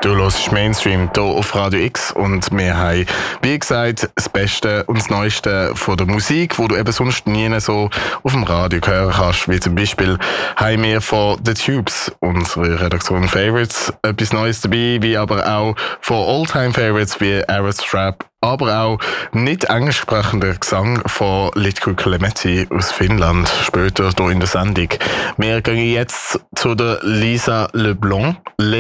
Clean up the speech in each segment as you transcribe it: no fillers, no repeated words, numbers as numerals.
Du hörst Mainstream hier auf Radio X und wir haben, wie gesagt, das Beste und das Neueste von der Musik, wo du eben sonst nie so auf dem Radio hören kannst. Wie zum Beispiel haben wir von The Tubes, unsere Redaktion Favorites, etwas Neues dabei, wie aber auch von Alltime Favorites wie Aerostrap, aber auch nicht englischsprechender Gesang von Litku Klemetti aus Finnland, später hier in der Sendung. Wir gehen jetzt zu der Lisa LeBlanc.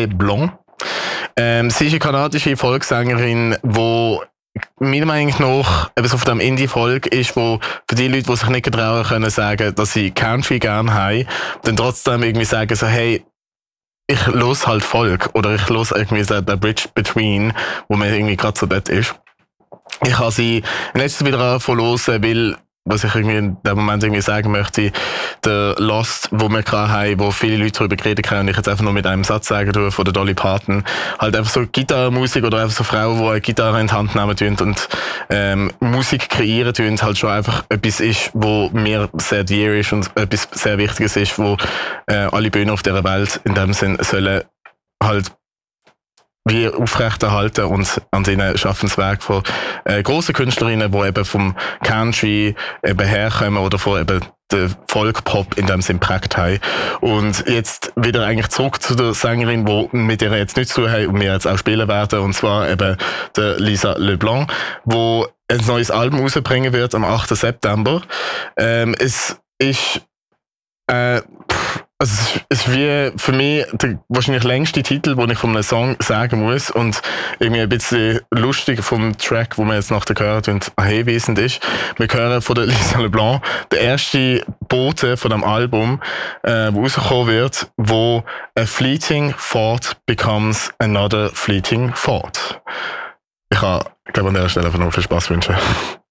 Sie ist eine kanadische Volkssängerin, die meiner Meinung nach eben so auf dem Indie-Folk ist, wo für die Leute, die sich nicht getrauen können, sagen, dass sie Country gerne haben, dann trotzdem irgendwie sagen so, hey, ich los halt Folk oder ich los irgendwie so der Bridge Between, wo man irgendwie gerade so dort ist. Ich habe sie letztes wieder angefangen zu hören, weil, was ich irgendwie in dem Moment irgendwie sagen möchte, der Lost, wo wir gerade haben, wo viele Leute darüber geredet haben, und ich jetzt einfach nur mit einem Satz sagen tue, von der Dolly Parton, halt einfach so Gitarrenmusik oder einfach so Frauen, die eine Gitarre in die Hand nehmen tun und Musik kreieren tun, halt schon einfach etwas ist, wo mir sehr dear ist und etwas sehr Wichtiges ist, wo alle Bühnen auf dieser Welt in dem Sinn sollen halt wie aufrechterhalten und an seinen Schaffenswerk von grossen Künstlerinnen, die eben vom Country eben herkommen oder von eben den Folk-Pop in dem Sinn geprägt haben. Und jetzt wieder eigentlich zurück zu der Sängerin, die mit der jetzt nichts zu tun haben und wir jetzt auch spielen werden, und zwar eben der Lisa LeBlanc, wo ein neues Album rausbringen wird am 8. September. Es ist also es ist wie für mich der wahrscheinlich längste Titel, den ich von einem Song sagen muss, und irgendwie ein bisschen lustig vom Track, wo wir jetzt nachher gehört und hinweisend ist. Wir hören von der Lisa LeBlanc der erste Bote von dem Album, wo rauskommen wird, wo a fleeting thought becomes another fleeting thought. Ich kann, glaube an der Stelle einfach noch viel Spaß wünschen.